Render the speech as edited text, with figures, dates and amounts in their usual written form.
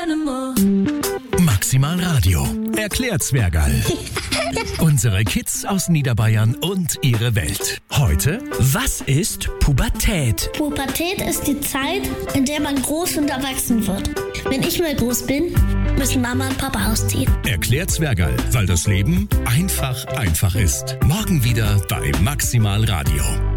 Maximal Radio erklärt Zwergerl. Unsere Kids aus Niederbayern und ihre Welt. Heute, was ist Pubertät? Pubertät ist die Zeit, in der man groß und erwachsen wird. Wenn ich mal groß bin, müssen Mama und Papa ausziehen. Erklärt Zwergerl, weil das Leben einfach ist. Morgen wieder bei Maximal Radio.